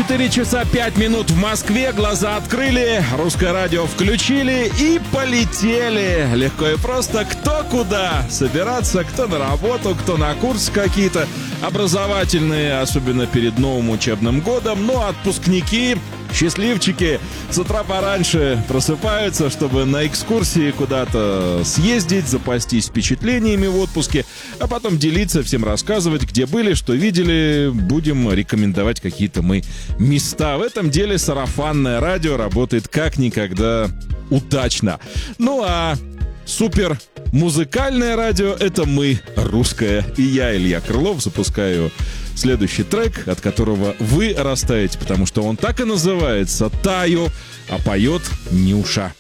4 часа 5 минут в Москве. Глаза открыли, русское радио включили и полетели. Легко и просто. Кто куда собираться, кто на работу, кто на курсы какие-то образовательные, особенно перед новым учебным годом. Ну, отпускники, счастливчики, с утра пораньше просыпаются, чтобы на экскурсии куда-то съездить, запастись впечатлениями в отпуске, а потом делиться, всем рассказывать, где были, что видели. Будем рекомендовать какие-то мы места. В этом деле сарафанное радио работает как никогда удачно. Ну а супер музыкальное радио — это мы, русское. И я, Илья Крылов, запускаю следующий трек, от которого вы растаете, потому что он так и называется «Таю», а поет Нюша.